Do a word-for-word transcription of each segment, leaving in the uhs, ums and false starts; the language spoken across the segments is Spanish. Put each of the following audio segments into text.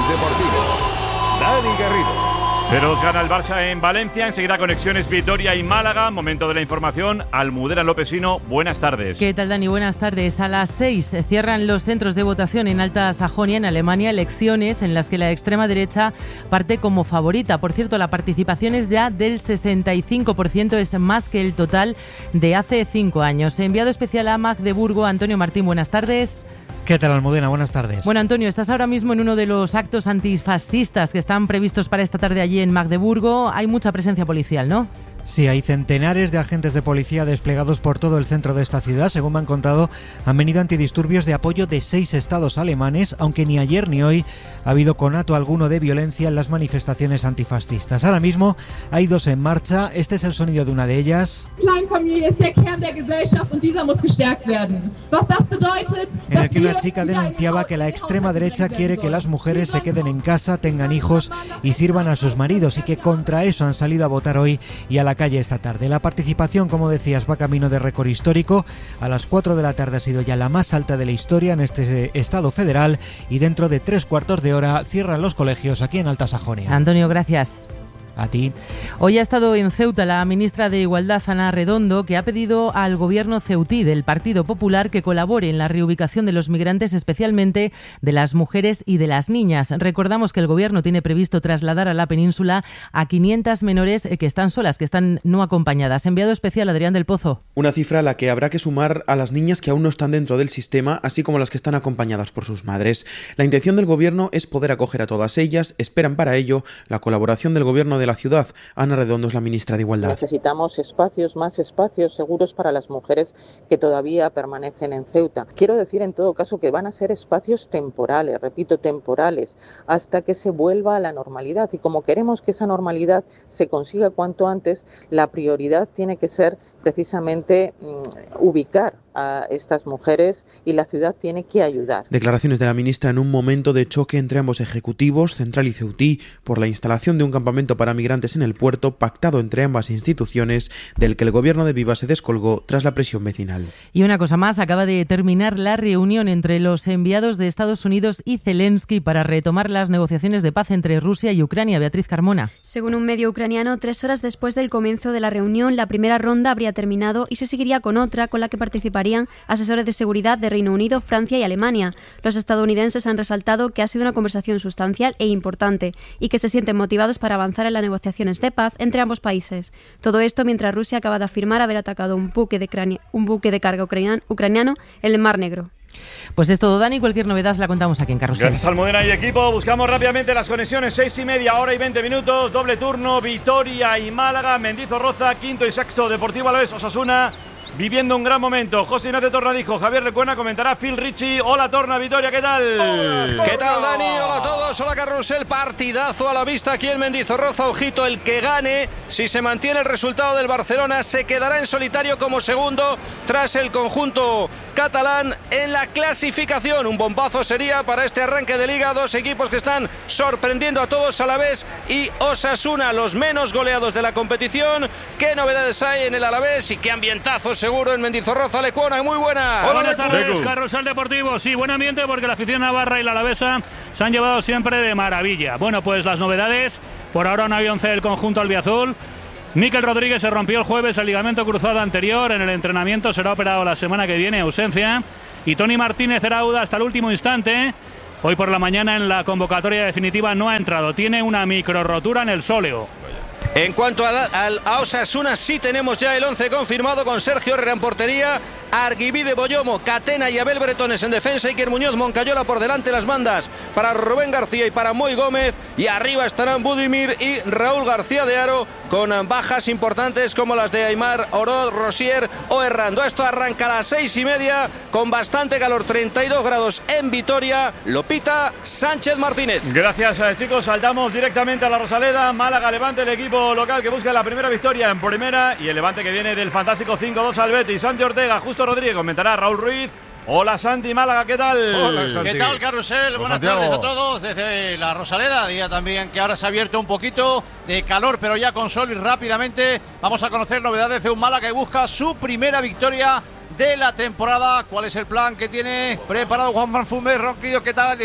Deportivo, Dani Garrido. cero dos gana el Barça en Valencia, enseguida conexiones Vitoria y Málaga. Momento de la información. Almudena Lopesino, buenas tardes. ¿Qué tal, Dani? Buenas tardes. A las seis cierran los centros de votación en Alta Sajonia, en Alemania, elecciones en las que la extrema derecha parte como favorita. Por cierto, la participación es ya del sesenta y cinco por ciento, es más que el total de hace cinco años. Enviado especial a Magdeburgo, Antonio Martín, buenas tardes. ¿Qué tal, Almudena? Buenas tardes. Bueno, Antonio, estás ahora mismo en uno de los actos antifascistas que están previstos para esta tarde allí en Magdeburgo. Hay mucha presencia policial, ¿no? Sí, hay centenares de agentes de policía desplegados por todo el centro de esta ciudad. Según me han contado, han venido antidisturbios de apoyo de seis estados alemanes, aunque ni ayer ni hoy ha habido conato alguno de violencia en las manifestaciones antifascistas. Ahora mismo hay dos en marcha. Este es el sonido de una de ellas. En el que una chica denunciaba que la extrema derecha quiere que las mujeres se queden en casa, tengan hijos y sirvan a sus maridos, y que contra eso han salido a votar hoy y a la calle esta tarde. La participación, como decías, va camino de récord histórico. A las cuatro de la tarde ha sido ya la más alta de la historia en este estado federal, y dentro de tres cuartos de hora cierran los colegios aquí en Alta Sajonia. Antonio, gracias. A ti. Hoy ha estado en Ceuta la ministra de Igualdad, Ana Redondo, que ha pedido al gobierno ceutí del Partido Popular que colabore en la reubicación de los migrantes, especialmente de las mujeres y de las niñas. Recordamos que el gobierno tiene previsto trasladar a la península a quinientas menores que están solas, que están no acompañadas. Enviado especial Adrián del Pozo. Una cifra a la que habrá que sumar a las niñas que aún no están dentro del sistema, así como las que están acompañadas por sus madres. La intención del gobierno es poder acoger a todas ellas. Esperan para ello la colaboración del gobierno de de la ciudad. Ana Redondo es la ministra de Igualdad. Necesitamos espacios, más espacios seguros para las mujeres que todavía permanecen en Ceuta. Quiero decir en todo caso que van a ser espacios temporales, repito, temporales, hasta que se vuelva a la normalidad. Y como queremos que esa normalidad se consiga cuanto antes, la prioridad tiene que ser precisamente mmm, ubicar a estas mujeres, y la ciudad tiene que ayudar. Declaraciones de la ministra en un momento de choque entre ambos ejecutivos, central y ceutí, por la instalación de un campamento para migrantes en el puerto, pactado entre ambas instituciones, del que el gobierno de Viva se descolgó tras la presión vecinal. Y una cosa más, acaba de terminar la reunión entre los enviados de Estados Unidos y Zelensky para retomar las negociaciones de paz entre Rusia y Ucrania. Beatriz Carmona. Según un medio ucraniano, tres horas después del comienzo de la reunión, la primera ronda habría terminado y se seguiría con otra, con la que participarían asesores de seguridad de Reino Unido, Francia y Alemania. Los estadounidenses han resaltado que ha sido una conversación sustancial e importante y que se sienten motivados para avanzar en las negociaciones de paz entre ambos países. Todo esto mientras Rusia acaba de afirmar haber atacado un buque de, crania, un buque de carga ucraniano en el Mar Negro. Pues es todo, Dani. Cualquier novedad la contamos aquí en Carrusel. Gracias, Almudena y equipo. Buscamos rápidamente las conexiones. Seis y media, hora y veinte minutos. Doble turno, Vitoria y Málaga. Mendizorroza, quinto y sexto. Deportivo Alavés, Osasuna. Viviendo un gran momento. José Ignacio Tornadijo, Javier Lecuena, comentará Phil Richie. Hola, Torna, Vitoria, ¿qué tal? Hola, ¿qué tal, Dani? Hola a todos, hola, Carrusel. Partidazo a la vista aquí en Mendizorroza. Ojito, el que gane, si se mantiene el resultado del Barcelona, se quedará en solitario como segundo tras el conjunto catalán en la clasificación. Un bombazo sería para este arranque de liga. Dos equipos que están sorprendiendo a todos, Alavés y Osasuna, los menos goleados de la competición. ¿Qué novedades hay en el Alavés y qué ambientazos seguro en Mendizorroza? Lecuona, muy buena. Hola, buenas tardes, Carrusel Deportivo. Sí, buen ambiente porque la afición navarra y la alavesa se han llevado siempre de maravilla. Bueno, pues las novedades, por ahora un avión C del conjunto albiazul. Mikel Rodríguez se rompió el jueves el ligamento cruzado anterior. En el entrenamiento será operado la semana que viene, ausencia. Y Toni Martínez Erauda hasta el último instante. Hoy por la mañana en la convocatoria definitiva no ha entrado. Tiene una micro rotura en el sóleo. En cuanto al, al, a Osasuna, sí tenemos ya el once confirmado con Sergio Herrera en portería, Arguibide, Boyomo, Catena y Abel Bretones en defensa, Iker Muñoz, Moncayola por delante, las bandas para Rubén García y para Moy Gómez, y arriba estarán Budimir y Raúl García de Aro, con bajas importantes como las de Aymar, Oroz, Rosier o Errando. Esto arranca a las seis y media con bastante calor, treinta y dos grados en Vitoria. Lo pita Sánchez Martínez. Gracias, chicos. Saltamos directamente a la Rosaleda. Málaga, Levante, el equipo local que busca la primera victoria en primera, y el Levante que viene del fantástico cinco dos al Betis. Santi Ortega, Justo Rodríguez, comentará Raúl Ruiz. Hola, Santi, Málaga, ¿qué tal? Hola, Santi. ¿Qué tal, Carrusel? Buenas Santiago. tardes a todos desde la Rosaleda. Día también que ahora se ha abierto un poquito de calor, pero ya con sol, y rápidamente vamos a conocer novedades de un Málaga que busca su primera victoria de la temporada. ¿Cuál es el plan que tiene preparado Juan Franfume? Ronquillo, ¿qué tal?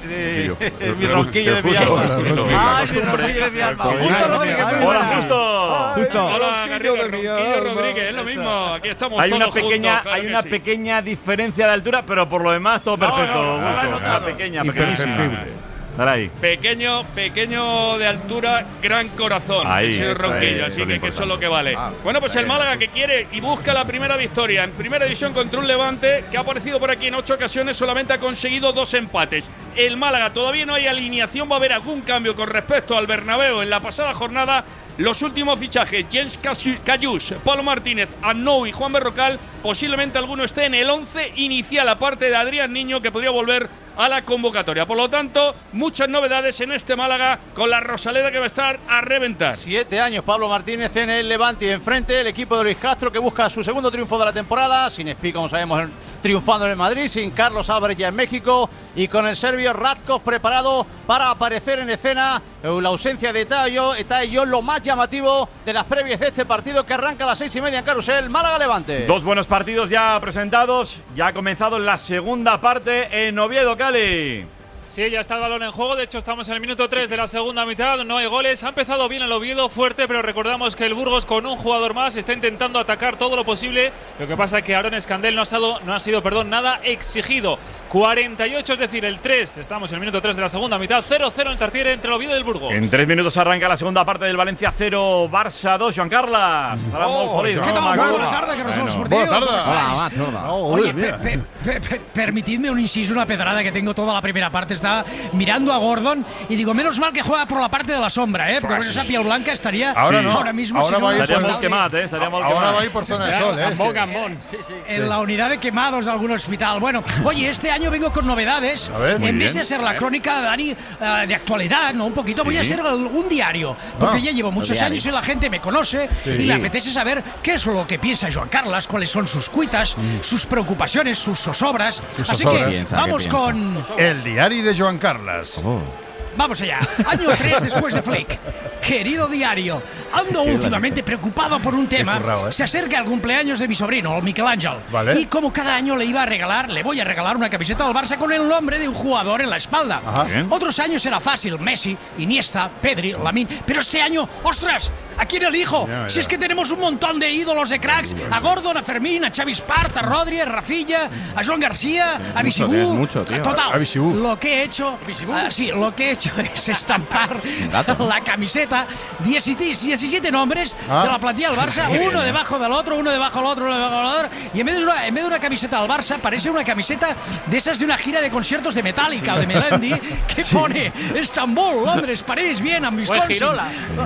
Mi ronquillo de mi alma. Ay, mi ronquillo de mi alma. Justo Rodríguez. Hola, Justo. Justo. Hola, Garrido, Ronquillo Rodríguez, es lo mismo. Aquí estamos Hay todos una pequeña, juntos, claro hay que una sí. pequeña diferencia de altura, pero por lo demás todo perfecto. no, no, no, Gusto. no, no, no, Una pequeña, pequeñísima. Imperceptible. Dale ahí. Pequeño, pequeño de altura, gran corazón. Ahí, Ese eso Ronquillo, es, así eso que, es que eso es lo que vale. Ah, bueno, pues el bien. Málaga que quiere y busca la primera victoria en primera división contra un Levante que ha aparecido por aquí en ocho ocasiones, solamente ha conseguido dos empates. El Málaga todavía no hay alineación, va a haber algún cambio con respecto al Bernabéu en la pasada jornada. Los últimos fichajes, Jens Cayús, Pablo Martínez, Arnau y Juan Berrocal, posiblemente alguno esté en el once inicial, aparte de Adrián Niño, que podría volver a la convocatoria. Por lo tanto, muchas novedades en este Málaga con la Rosaleda que va a estar a reventar. Siete años Pablo Martínez en el Levante y enfrente el equipo de Luis Castro que busca su segundo triunfo de la temporada. Sin Espí, como sabemos, triunfando en el Madrid, sin Carlos Álvarez ya en México y con el serbio Radkov preparado para aparecer en escena. La ausencia de Tayo, Tayo lo más llamativo de las previas de este partido que arranca a las seis y media en Carrusel, Málaga-Levante. Dos buenos partidos ya presentados. Ya ha comenzado la segunda parte en Oviedo, Cali. Sí, ya está el balón en juego. De hecho, estamos en el minuto tres de la segunda mitad. No hay goles. Ha empezado bien el Oviedo, fuerte, pero recordamos que el Burgos, con un jugador más, está intentando atacar todo lo posible. Lo que pasa es que Aaron Escandel no ha sido, no ha sido perdón, nada exigido. cuarenta y ocho, es decir, el tres. Estamos en el minuto tres de la segunda mitad. cero cero en Tartiere entre el Oviedo y el Burgos. En tres minutos arranca la segunda parte del Valencia cero, Barça dos. Joan Carles. Estarà Oh, molt feliç, ¿qué no, tal? Mago? Buena tarde, que no somos Bueno. Buena tarde. Hola, hola. Oye, pe- pe- pe- pe- permitidme un inciso, una pedrada que tengo toda la primera parte. Estaba mirando a Gordon y digo, menos mal que juega por la parte de la sombra, ¿eh? Porque con esa piel blanca estaría Ahora no. ahora mismo Ahora sin va a un ir Estaría hospital molt de- quemat, eh? Estaria molt Ahora quemat. va a ir por zona de sol, ¿eh? Gambón, Gambón. Sí, sí. en la unidad de quemados de algún hospital. Bueno, oye, este año vengo con novedades. A ver, muy en vez bien. de ser la crónica de Dani eh, de actualidad, ¿no? Un poquito, voy a ser el- un diario. Porque Ah, ya llevo muchos diario. años y la gente me conoce Sí. y le apetece saber qué es lo que piensa Joan Carles, cuáles son sus cuitas, sus preocupaciones, sus zozobras. Sus Así zozobras. que Piensa, vamos ¿qué piensa? con... El diario de Joan Carles. Vamos allá. Año tres después de Flick. Querido diario, ando últimamente preocupado por un tema. currao, ¿eh? Se acerca el cumpleaños de mi sobrino, el Michelangelo. Vale. Y como cada año le iba a regalar, le voy a regalar una camiseta del Barça con el nombre de un jugador en la espalda. Ajá. Bien. Otros años era fácil, Messi, Iniesta, Pedri, Lamine. Pero este año, ¡ostras! ¿A quién elijo? Ya, ya. Si es que tenemos un montón de ídolos de cracks. A Gordon, a Fermín, a Xavi Espart, a Rodri, a Rafilla, a Joan García, a Bisibú. tienes mucho, tío. Total, A Bisibú. lo que he hecho, ah, sí, lo que he hecho es estampar la camiseta, diecisiete, diecisiete nombres Ah. de la plantilla del Barça, uno debajo del otro, uno debajo del otro, uno debajo del otro, y en vez de una, en vez de una camiseta del Barça parece una camiseta de esas de una gira de conciertos de Metallica o de Melendi que pone Estambul, Londres, París, Viena, Wisconsin. Girola.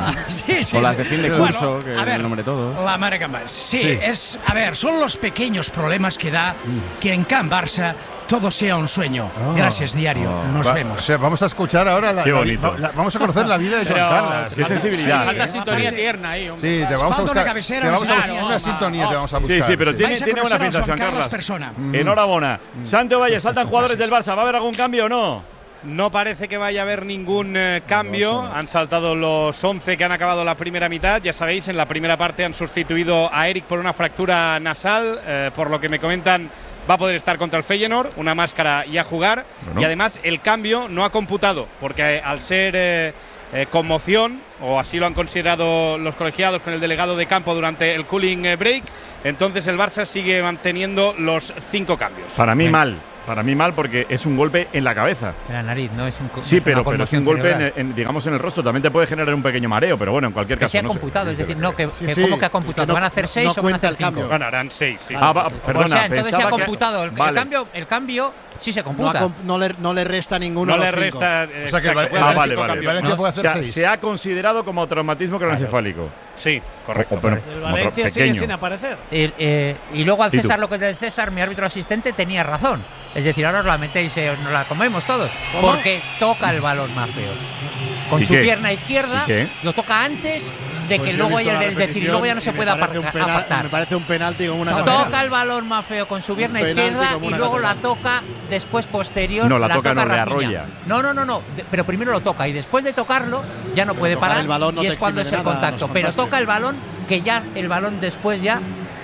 Sí, sí. O las de fin de Bueno, curso, que a es ver, el nombre de todo. la Mare Can Barça. Sí, Sí. es, a ver, son los pequeños problemas que da que en Can Barça todo sea un sueño. Gracias, diario. Nos Va- vemos. O sea, vamos a escuchar ahora la, Qué la- bonito. la- vamos a conocer la vida de Joan Pero- Carles. Qué sensibilidad. Falta ¿eh? sintonía tierna ahí, hombre. Sí, te vamos a Falta una buscar. cabecera, Te vamos a claro, buscar una hombre. sintonía, te vamos a Sí, buscar. sí, pero tiene, Vais a tiene buena conocer a pinta, Joan Joan Carles Carles. persona. Enhorabuena. Santo Valle, saltan jugadores del Barça. ¿Va a haber algún cambio o no? No parece que vaya a haber ningún eh, cambio. Han saltado los once que han acabado la primera mitad. Ya sabéis, en la primera parte han sustituido a Eric por una fractura nasal. Eh, por lo que me comentan, va a poder estar contra el Feyenoord, una máscara y a jugar. Bueno. Y además el cambio no ha computado, porque eh, al ser eh, eh, conmoción, o así lo han considerado los colegiados con el delegado de campo durante el cooling eh, break, entonces el Barça sigue manteniendo los cinco cambios. Para mí mal. Para mí mal porque es un golpe en la cabeza. En la nariz, no es un co- Sí, no es pero, una pero es un conmoción golpe, en, cerebral. en- digamos, en el rostro. También te puede generar un pequeño mareo, pero bueno, en cualquier Que caso. se ha no sé. computado, es decir, no, que, Sí, que sí, ¿cómo que ha computado? que no- ¿Van a hacer no seis o van a cuenta hacer el cambio. cinco? Bueno, harán seis, sí. Ah, va, perdona, o sea, entonces se ha pensaba que- computado. El, el Vale. cambio, el cambio sí se No, computa. ha comp- no le, no le resta ninguno No a le los cinco. resta. O eh, sea que el, exacto, el, puede Ah, haber vale, cinco vale. cambios. Valencia puede Se hacer ha, seis. se ha considerado como traumatismo craneoencefálico. Sí, correcto. O- o- pero- El como Valencia otro sigue pequeño. sin aparecer. El, eh, y luego al ¿Y tú? César lo que es del César, mi árbitro asistente tenía razón. Es decir, ahora os la metéis, eh, nos la comemos todos. ¿Cómo? Porque toca el balón más feo. Con ¿Y su qué? pierna izquierda, ¿Y qué? lo toca antes de Pues que yo he luego visto haya la el decir, y luego ya no se repetición y puede me parece un aparca- penal- apartar. Me parece un penalti como una Toca catedral. el balón más feo con su pierna Un penalti izquierda como y una luego la catedral. toca después posterior. No, la toca, no, le Rafinha. arrolla. No, no, no, no. de- pero primero lo toca y después de tocarlo ya no puede Tocar parar el balón no y te es cuando es exime el de nada, contacto. nos Pero contaste. toca el balón que ya el balón después ya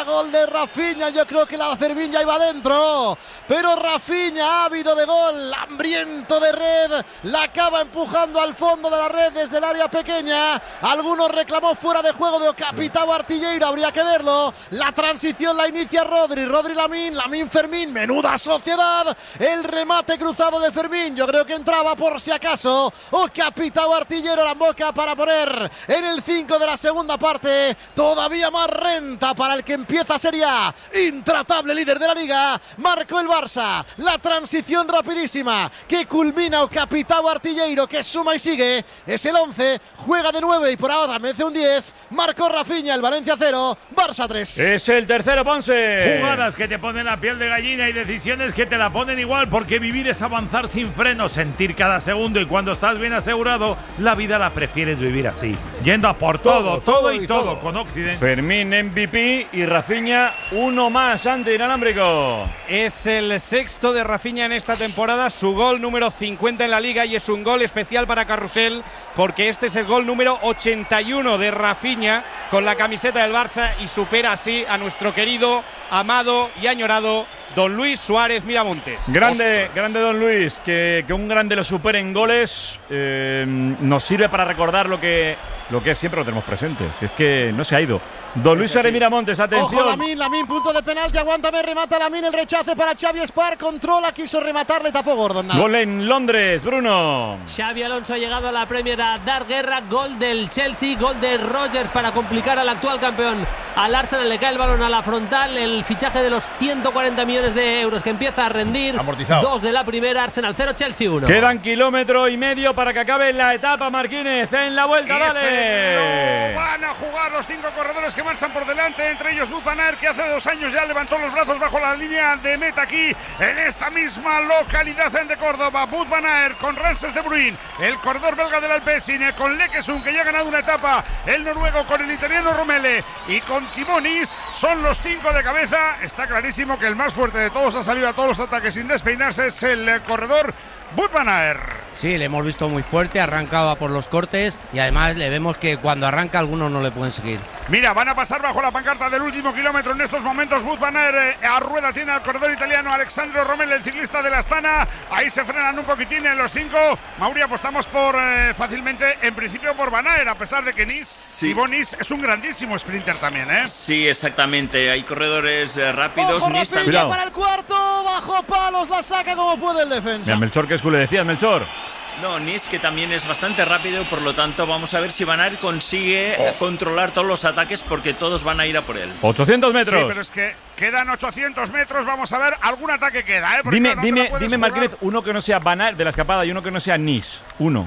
para gol de Rafinha. Yo creo que la Fermín ya iba dentro, pero Rafinha, ávido de gol, hambriento de red, la acaba empujando al fondo de la red desde el área pequeña. Algunos reclamó fuera de juego de Capitao Artilleiro, habría que verlo. La transición la inicia Rodri, Rodri Lamín, Lamín Fermín, menuda sociedad. El remate cruzado de Fermín, yo creo que entraba por si acaso. O Capitao Artilleiro la boca para poner en el cinco de la segunda parte. Todavía más renta para el que empieza Serie A, intratable líder de la liga. Marcó el Barça, la transición rapidísima que culmina o Capitao Artilleiro, que suma y sigue. Es el once, juega de nueve y por ahora mece un diez. Marcó Rafinha, el Valencia cero, Barça tres. Es el tercero, Ponce. Jugadas que te ponen la piel de gallina y decisiones que te la ponen igual, porque vivir es avanzar sin freno, sentir cada segundo, y cuando estás bien asegurado, la vida la prefieres vivir así, yendo a por todo, todo, todo y todo, todo con Occident. Fermín M V P y Rafinha uno más ante inalámbrico. Es el sexto de Rafinha en esta temporada, su gol número cincuenta en la liga, y es un gol especial para Carrusel porque este es el gol número ochenta y uno de Rafinha con la camiseta del Barça, y supera así a nuestro querido, amado y añorado Don Luis Suárez Miramontes. Grande, Ostras. grande Don Luis, que, que un grande lo supere en goles, eh, nos sirve para recordar lo que, lo que siempre lo tenemos presente. Si es que no se ha ido. Don Luis Suárez Miramontes, atención. Ojo, Lamín, Lamín, punto de penalti, aguántame, remata Lamín, el rechace para Xavi Espar, controla, quiso rematar, le tapó Gordon. Nada. Gol en Londres, Bruno. Xavi Alonso ha llegado a la Premier a dar guerra, gol del Chelsea, gol de Rodgers para complicar al actual campeón. Al Arsenal le cae el balón a la frontal, el fichaje de los ciento cuarenta millones de euros que empieza a rendir. Amortizado. Dos de la primera, Arsenal cero, Chelsea uno. Quedan kilómetro y medio para que acabe la etapa, Marquínez, en la vuelta, Y dale. se lo van a jugar los cinco corredores que marchan por delante, entre ellos Wout van Aert, que hace dos años ya levantó los brazos bajo la línea de meta aquí en esta misma localidad de Córdoba. Wout van Aert con Ramses de Bruin, el corredor belga del Alpecin, con Lekesund, que ya ha ganado una etapa, el noruego con el italiano Romele y con Timonis, son los cinco de cabeza. Está clarísimo que el más fuerte de todos ha salido a todos los ataques sin despeinarse, es el corredor Wout van Aert. Sí, le hemos visto muy fuerte, arrancaba por los cortes y además le vemos que cuando arranca algunos no le pueden seguir. Mira, van a pasar bajo la pancarta del último kilómetro en estos momentos. Wout van Aert, eh, a rueda tiene al corredor italiano Alexandro Romele, el ciclista de la Astana. Ahí se frenan un poquitín en los cinco. Mauri, apostamos por eh, fácilmente, en principio por Van Aert, a pesar de que Nis, sí. Nis es un grandísimo sprinter también, ¿eh? Sí, exactamente. Hay corredores eh, rápidos. Ojo, Nis Rafinha para el cuarto, bajo palos, la saca como puede el defensa. Mira, Melchor, ¿qué es que le decías, Melchor? No, Nis, que también es bastante rápido, por lo tanto vamos a ver si Van Aert consigue oh. controlar todos los ataques, porque todos van a ir a por él. ochocientos metros. Sí, pero es que quedan ochocientos metros, vamos a ver, algún ataque queda, ¿eh? Porque Dime, no, no dime, dime, jugar. Marquínez, uno que no sea Van Aert de la escapada y uno que no sea Nis. Uno.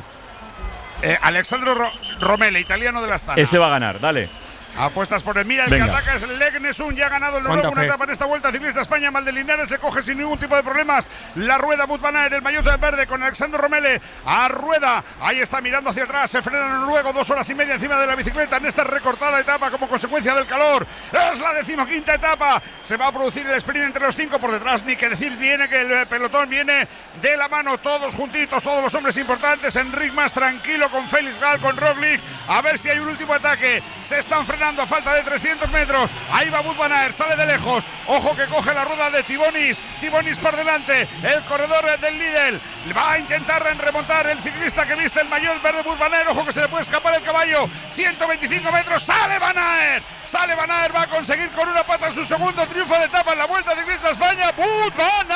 Eh, Alexandro Ro Romele, italiano de la Astana. Ese va a ganar, dale. Apuestas por el mira, el Venga. que ataca es Leknesund, ya ha ganado el noruego una etapa en esta vuelta ciclista España. Maldelinares se coge sin ningún tipo de problemas la rueda. Wout van Aert, el maillot de verde con Alexandro Romele a rueda, ahí está mirando hacia atrás, se frena el noruego, dos horas y media encima de la bicicleta en esta recortada etapa como consecuencia del calor. Es la decimoquinta etapa, se va a producir el sprint entre los cinco, por detrás ni que decir viene que el pelotón viene de la mano, todos juntitos, todos los hombres importantes. Enric más tranquilo con Félix Gal, con Roglic, a ver si hay un último ataque, se están frenando a falta de trescientos metros. Ahí va Wout van Aert, sale de lejos. Ojo que coge la rueda de Tibonis. Tibonis por delante, el corredor del Lidl. Va a intentar remontar el ciclista que viste el maillot verde Wout van Aert. Ojo que se le puede escapar el caballo. ciento veinticinco metros, sale Van Aert. Sale Van Aert, va a conseguir con una pata su segundo triunfo de etapa en la Vuelta Ciclista España. Wout van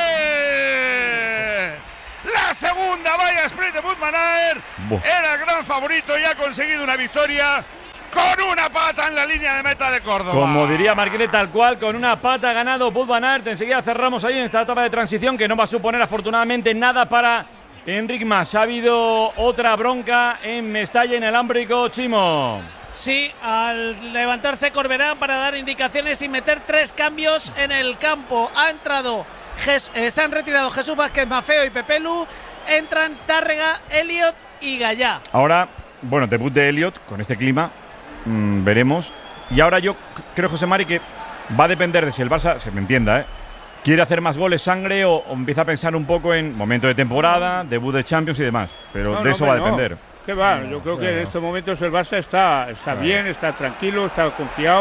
Aert. La segunda valla sprint de Wout van Aert. Era el gran favorito y ha conseguido una victoria con una pata en la línea de meta de Córdoba. Como diría Marquínez, tal cual, con una pata ha ganado Wout van Aert. Enseguida cerramos ahí en esta etapa de transición que no va a suponer afortunadamente nada para Enric Mas. Ha habido otra bronca en Mestalla, en el Alámbrico, Chimo. Sí, al levantarse Corberán para dar indicaciones y meter tres cambios en el campo. Ha entrado, Jes eh, se han retirado Jesús Vázquez Mafeo y Pepelu. Entran Tárrega, Elliot y Gallá. Ahora, bueno, debut de Elliot con este clima. Mm, veremos. Y ahora yo creo, José Mari, que va a depender de si el Barça, se me entienda, ¿eh? quiere hacer más goles sangre o, o empieza a pensar un poco en momento de temporada, debut de Champions y demás. Pero no, de no, eso va a no. depender. ¿Qué va? Yo creo que en estos momentos el Barça está, está bien, está tranquilo, está confiado.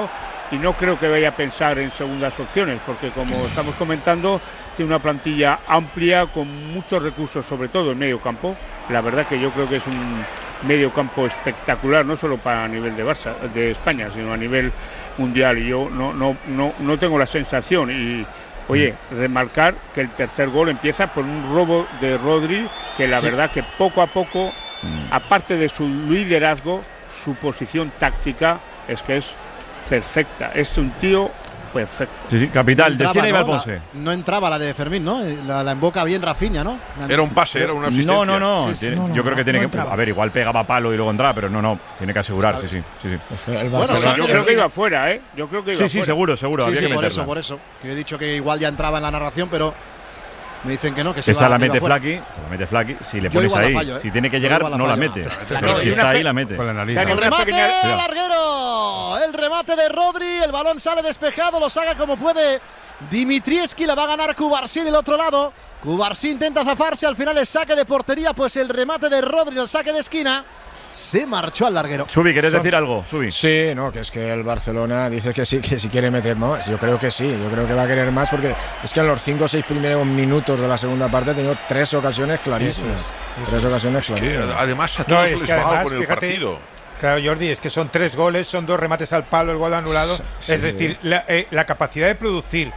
y no creo que vaya a pensar en segundas opciones, porque como estamos comentando, tiene una plantilla amplia con muchos recursos, sobre todo en medio campo. La verdad que yo creo que es un medio campo espectacular, no solo para a nivel de Barça, de España, sino a nivel mundial, y yo no, no, no, no tengo la sensación. Y oye, remarcar que el tercer gol empieza por un robo de Rodri, que la Sí. verdad que poco a poco, aparte de su liderazgo, su posición táctica es que es perfecta, es un tío perfecto. Sí, sí, capital, No de esquina entraba, iba el ¿no? Ponce. La- no entraba la de Fermín, ¿no? La, la emboca bien Rafinha, ¿no? Era un pase, era una asistencia. No, no, no. Sí, sí, tiene- no, no, yo creo que no, tiene no que. entraba. A ver, igual pegaba palo y luego entraba, pero no, no. Tiene que asegurar, sí, sí. sí, sí. Bueno, Pero saque yo de creo que esquina. iba fuera, ¿eh? Yo creo que iba Sí, sí, fuera. seguro, seguro. Sí, había sí, que por meterla. eso, por eso. Que yo he dicho que igual ya entraba en la narración, pero me dicen que no, que se Esa iba, la que iba mete fuera. Flaky, se la mete Flaky. Si le Yo pones igual la ahí, fallo, ¿eh? si tiene que Yo llegar, igual la no la fallo. mete. Flaky. Pero si está ahí, la mete. El remate al larguero. El remate de Rodri. El balón sale despejado. Lo saca como puede Dimitrievski. La va a ganar Cubarsí del otro lado. Cubarsí intenta zafarse. Al final es saque de portería. Pues el remate de Rodri, el saque de esquina, se marchó al larguero. Subi, ¿querés Son- decir algo? Subi. Sí, no, que es que el Barcelona dice que sí, que si quiere meter más. Yo creo que sí, yo creo que va a querer más porque es que en los cinco o seis primeros minutos de la segunda parte ha tenido tres ocasiones clarísimas. Eso es, eso tres es. ocasiones Que, clarísimas. además, a No, todos es les que va algo además, en el fíjate, partido. claro, Jordi, es que son tres goles, son dos remates al palo, el gol anulado. Sí, es sí. decir, la, eh, la capacidad de producir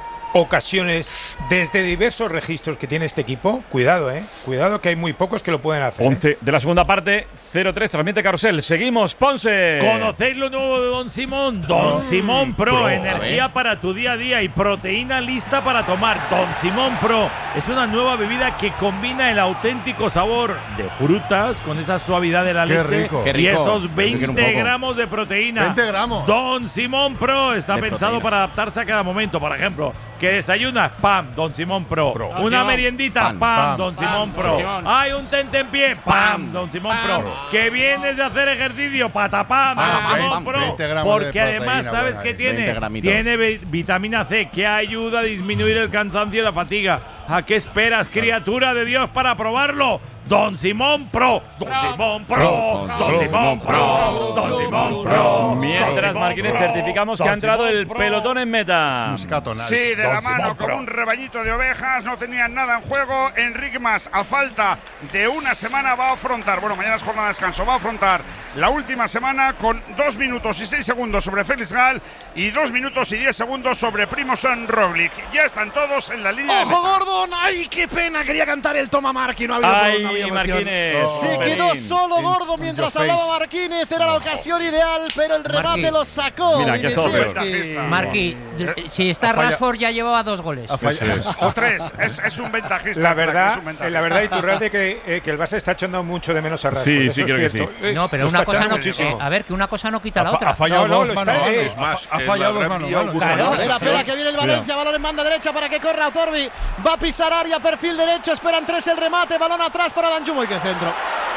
ocasiones desde diversos registros que tiene este equipo, cuidado, eh, cuidado que hay muy pocos que lo pueden hacer. ¿eh? once de la segunda parte, cero tres, transmite Carrusel. Seguimos, Ponce. ¿Conocéis lo nuevo de Don Simón? Don Simón Pro, Pro, a energía ver. para tu día a día y proteína lista para tomar. Don Simón Pro es una nueva bebida que combina el auténtico sabor de frutas con esa suavidad de la Qué leche rico. y Qué rico. esos Que piquen un veinte poco. gramos de proteína. veinte gramos. Don Simón Pro está De pensado proteína. para adaptarse a cada momento. Por ejemplo, que desayunas, pam, Don Simón Pro. Pro. Una Simón. meriendita, Pam, pam, pam. Don Pam, Simón Don Pro. Simón. Hay un tentempié, pam, Don Simón Pam. Pro. Que vienes de hacer ejercicio, patapam, Pam, Don Simón pam, Pro. veinte gramos de Porque además, proteína, ¿sabes por qué ahí. tiene? veinte gramitos. Tiene vi- vitamina C que ayuda a disminuir el cansancio y la fatiga. ¿A qué esperas, criatura de Dios, para probarlo? Don Simón Pro. Don Simón Pro. Don Simón Pro. Don Simón Pro. Mientras, Marquines, certificamos que ha entrado el pelotón en meta. Sí, de la mano, como un rebañito de ovejas, no tenían nada en juego. Enrique Mas, a falta de una semana, va a afrontar, bueno, mañana es jornada de descanso, va a afrontar la última semana con dos minutos y seis segundos sobre Félix Gal y dos minutos y diez segundos sobre Primoz Roglic. Ya están todos en la línea de ¡Ojo, meta. Gordon! ¡Ay, qué pena! Quería cantar el Toma Marqui, no había Ay, no había emoción. Marquínez. Se Oh. quedó Pelín. solo In- Gordon in mientras your hablaba face. Marquínez. Era la ocasión ideal, pero el remate Marqui. lo sacó. Mira, que es todo Dimitrievski. peor. Marqui, Eh, si está ha falla- Rashford ya llevaba dos goles. O tres, es, es un ventajista. La Flack, verdad, es un ventajista. la verdad, Iturralde, que, eh, que el Barça está echando mucho de menos a Rashford. Sí, eso sí, es creo que cierto. sí. Eh, No, pero lo una está cosa echando no. muchísimo. A ver, que una cosa no quita la Ha, fa- otra. ha fallado No, no, dos lo mano a está- mano. eh, Es más, ha en fallado la dos Gran mano a Vía mano. Augusta Claro. Espera, espera, Nacional. que viene el Valencia, balón en banda derecha para que corra Otorbi. Va a pisar área, perfil derecho, esperan tres el remate, balón atrás para Danjuma y que centro.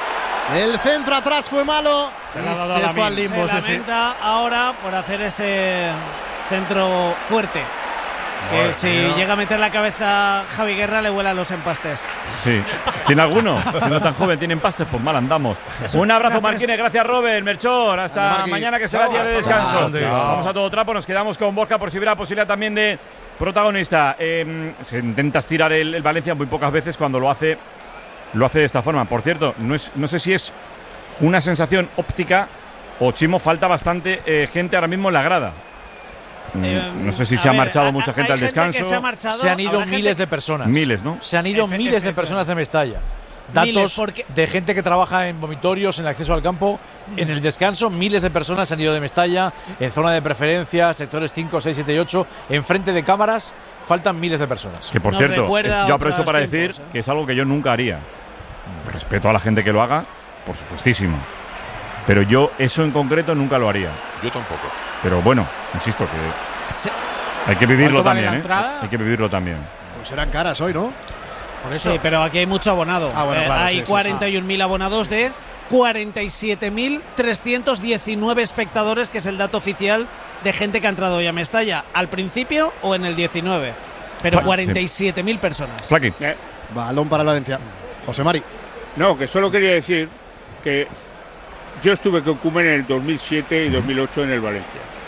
El centro atrás fue malo Se y la ha dado a se Lamine. fue al limbo. Se sí, sí. lamenta ahora por hacer ese centro fuerte. Que Madre si mía. llega a meter la cabeza Javi Guerra le vuelan los empastes. Sí. ¿Tiene alguno? Siendo tan joven, tiene empastes, pues mal andamos. Un abrazo, Marquines. Gracias, Robert. Melchor. Hasta Anda, Marqui. mañana, que será Chao, día de hasta descanso. mañana. Chao. Vamos a todo trapo. Nos quedamos con Borja por si hubiera posibilidad también de protagonista. Eh, se intenta estirar el, el Valencia muy pocas veces. Cuando lo hace, lo hace de esta forma. Por cierto, no, es, no sé si es una sensación óptica o, Chimo, falta bastante eh, gente ahora mismo en la grada. Mm, Eh, no sé si a se ha ver, marchado hay- mucha hay gente al gente descanso. que se ha marchado, Se han ido habrá miles gente- de personas. Miles, ¿no? Se han ido Efe- miles de efectivamente. personas de Mestalla. Miles, Datos porque- de gente que trabaja en vomitorios, en el acceso al campo, en el descanso. Miles de personas se han ido de Mestalla, en zona de preferencia, sectores cinco, seis, siete y ocho. Enfrente de cámaras faltan miles de personas. Que por Nos cierto, recuerda es- a yo aprovecho otros para tiempos, decir ¿eh? que es algo que yo nunca haría. Respeto a la gente que lo haga, por supuestísimo. Pero yo eso en concreto nunca lo haría. Yo tampoco. Pero bueno, insisto que Se- hay que vivirlo ¿Cuánto vale también, la ¿eh? entrada? Hay que vivirlo también. Pues serán caras hoy, ¿no? Por eso. Sí, pero aquí hay mucho abonado. Ah, bueno, Eh, claro, hay sí, sí, cuarenta y un mil abonados de cuarenta y siete mil trescientos diecinueve espectadores, que es el dato oficial de gente que ha entrado hoy a Mestalla. ¿Al principio o en el diecinueve? Pero Vale, cuarenta y siete mil personas. Flaky. Eh, Balón para el Valencia. José Mari. No, que solo quería decir que yo estuve con Koeman en el dos mil siete y dos mil ocho en el Valencia.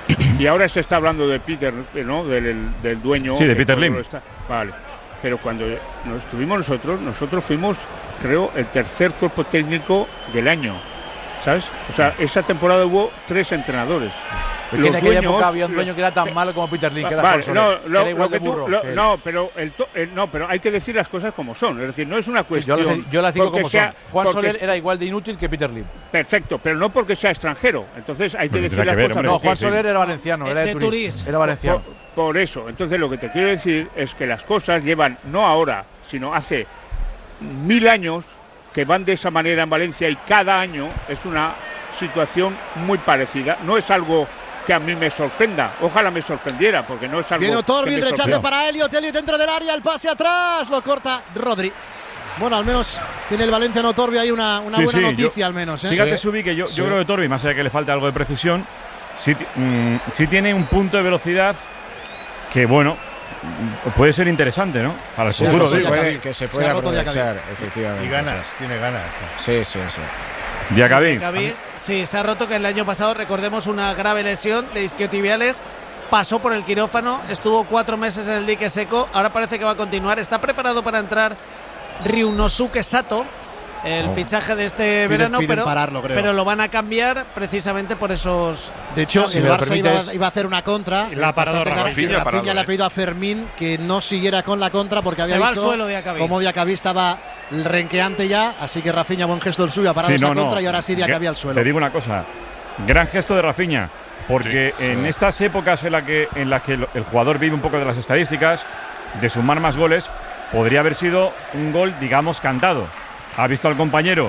Y ahora se está hablando de Peter, ¿no? Del, del dueño. Sí, de Peter Lim. Vale. Pero cuando nos estuvimos nosotros, nosotros fuimos, creo, el tercer cuerpo técnico del año, ¿sabes? O sea, esa temporada hubo tres entrenadores. Es que en aquella época había un dueño que era tan malo como Peter Lim, que era vale, Juan no, Soler, lo, era igual lo que de tú, burro lo, que él. no, pero el to, el, no, pero hay que decir las cosas como son. Es decir, no es una cuestión. Sí, yo, las, yo las digo como sea, son. Juan Soler era igual de inútil que Peter Lim. Perfecto, pero no porque sea extranjero. Entonces hay que Bueno, decir que las ver, cosas. hombre, no, Juan Soler era valenciano, era de, de Turís. Era valenciano. Por, por eso, entonces lo que te quiero decir es que las cosas llevan, no ahora, sino hace mil años que van de esa manera en Valencia y cada año es una situación muy parecida. No es algo que a mí me sorprenda. Ojalá me sorprendiera, porque no es algo Viene Otorbi, que el me rechace sorprenda. para Elliot, Elliot dentro del área, el pase atrás, lo corta Rodri. Bueno, al menos tiene el Valenciano Otorbi ahí una, una Sí, buena sí, noticia, yo- al menos. ¿eh? Fíjate, Subi, que yo, Sí. yo creo que Torbi, más allá de que le falta algo de precisión, sí, ti- mm, sí tiene un punto de velocidad que, bueno, mm, puede ser interesante, ¿no? Para el Sí, futuro. que se digo. puede, que se puede aprovechar, efectivamente. Y ganas, tiene ganas. Sí, sí, sí. Diacabí. Diacabí, sí, se ha roto, que el año pasado, recordemos, una grave lesión de isquiotibiales. Pasó por el quirófano, estuvo cuatro meses en el dique seco, ahora parece que va a continuar. Está preparado para entrar Ryunosuke Sato, el Oh. fichaje de este Piden- verano, piden pero, pararlo, creo. pero lo van a cambiar precisamente por esos. De hecho, Si el me lo Barça iba, permites- iba a hacer una contra. La ha parado bastante Rafinha. clara, y Rafinha ha parado, le ha eh. pedido a Fermín que no siguiera con la contra porque había Se va al visto suelo Diacabí. cómo Diacabí estaba renqueante ya. Así que Rafinha, buen gesto el suyo, ha parado Sí, esa no, no. contra y ahora sí Diacabí Que- al suelo. Te digo una cosa, gran gesto de Rafinha, porque Sí, en sí. estas épocas en las que, en las que el el jugador vive un poco de las estadísticas, de sumar más goles, podría haber sido un gol, digamos, cantado. Ha visto al compañero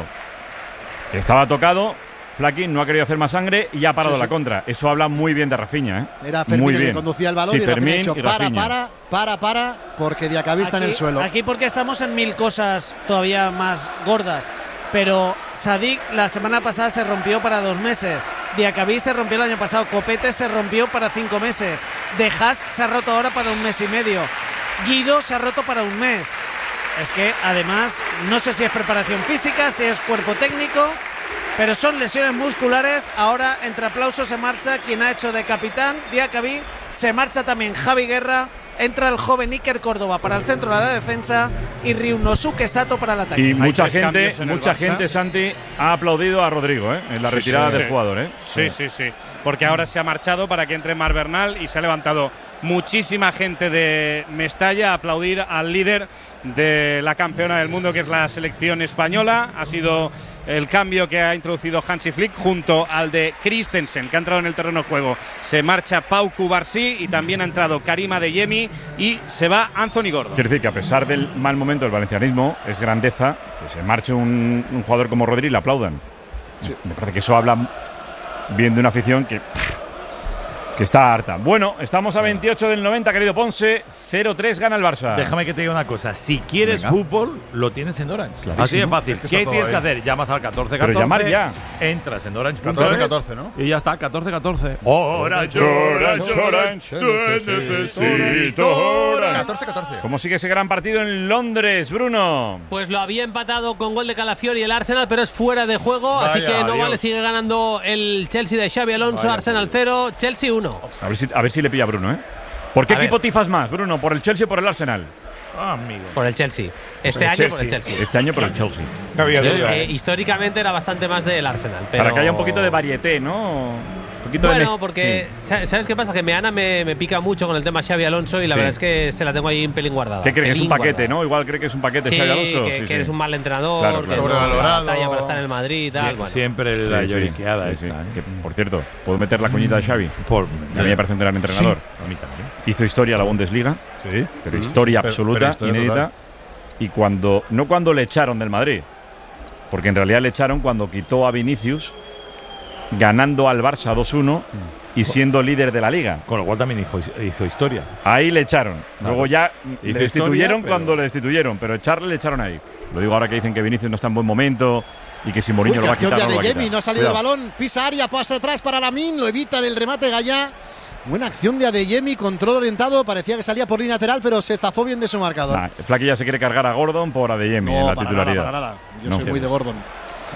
que estaba tocado, Flaky no ha querido hacer más sangre y ha parado Sí, sí. la contra. Eso habla muy bien de Rafinha, ¿eh? Era Fermín muy el que bien. conducía el balón Sí, y Rafinha ha Fermín dicho y para, Rafinha. para, para, para, porque Diacabí está en el suelo. Aquí porque estamos en mil cosas todavía más gordas. Pero Sadik la semana pasada se rompió para dos meses. Diacabí se rompió el año pasado. Copete se rompió para cinco meses. De Haas se ha roto ahora para un mes y medio. Guido se ha roto para un mes. Es que además no sé si es preparación física, si es cuerpo técnico, pero son lesiones musculares. Ahora entre aplausos se marcha quien ha hecho de capitán, Diacabí. Se marcha también Javi Guerra. Entra el joven Iker Córdoba para el centro de la defensa y Ryunosuke Sato para el ataque. Y mucha tres gente, cambios en el mucha Barça. gente, Santi, ha aplaudido a Rodrigo, ¿eh? En la Sí, retirada sí, del sí. jugador, ¿eh? Sí, sí, sí. Porque ahora se ha marchado para que entre Mar Bernal y se ha levantado muchísima gente de Mestalla a aplaudir al líder de la campeona del mundo, que es la selección española. Ha sido el cambio que ha introducido Hansi Flick junto al de Christensen, que ha entrado en el terreno de juego. Se marcha Pau Cubarsí y también ha entrado Karima Adeyemi y se va Anthony Gordon. Quiero decir que a pesar del mal momento del valencianismo, es grandeza que se marche un, un jugador como Rodri y le aplaudan. Me parece que eso habla bien de una afición que, que está harta. Bueno, estamos a veintiocho del noventa, querido Ponce. cero tres gana el Barça. Déjame que te diga una cosa. Si quieres Venga. fútbol, lo tienes en Orange. Clarísimo. Así de fácil. Es que está ¿Qué todo tienes ahí. que hacer? Llamas al catorce catorce. Pero llamar ya. Entras en Orange. catorce catorce, ¿no? Y ya está, catorce catorce. Orange, Orange, Orange, Orange, te necesito Orange. catorce catorce. ¿Cómo sigue ese gran partido en Londres, Bruno? Pues lo había empatado con gol de Calafiori el Arsenal, pero es fuera de juego, así Vaya, que no adiós. vale, sigue ganando el Chelsea de Xavi Alonso. Vaya, Arsenal cero, Chelsea uno. A ver si, a ver si le pilla a Bruno, ¿eh? ¿Por qué A equipo ver. tifas más, Bruno? ¿Por el Chelsea o por el Arsenal? Amigo. Por el Chelsea. Este El año Chelsea. por el Chelsea. Este año por el Chelsea. No había Eh, duda. eh, ¿eh? históricamente era bastante más del Arsenal. Pero Para que haya un poquito de varieté, ¿no? Un poquito bueno, de porque sa- ¿sabes qué pasa? Que Meana me, me pica mucho con el tema Xavi Alonso y la Sí. verdad es que se la tengo ahí un pelín guardada. ¿Qué cree que es un Pelín paquete, guardada. no? Igual cree que es un paquete Sí, Xavi Alonso. que, Sí, que sí. eres un mal entrenador, Claro, que claro. no da la Sobrevalorado. talla para estar en el Madrid y tal. Sie- bueno. Siempre Sí, la sí, lloriqueada sí, sí. esta, ¿eh? Que, por cierto, ¿puedo meter la coñita de Xavi? Por, A mí me parece un gran entrenador. Sí, a mí también. Hizo historia la Bundesliga, Sí. pero Mm. historia Pero- absoluta, pero historia inédita. total. Y cuando no cuando le echaron del Madrid, porque en realidad le echaron cuando quitó a Vinicius, ganando al Barça dos uno y siendo líder de la liga. Con lo cual también hizo, hizo historia. Ahí le echaron. Luego ya le Hizo destituyeron historia, pero- cuando le destituyeron, pero echarle le echaron ahí. Lo digo ahora que dicen que Vinicius no está en buen momento y que si Mourinho Uy, lo va a acción quitar, de no lo va a Adeyemi, quitar. no ha salido Cuidado. el balón, pisa área, pasa atrás para Lamin, lo evita en el remate Gallá. Buena acción de Adeyemi, control orientado, parecía que salía por línea lateral, pero se zafó bien de su marcador. Nah, Flaky ya se quiere cargar a Gordon por Adeyemi No, en la para titularidad. nada, para nada. Yo No soy muy de quieres. Gordon.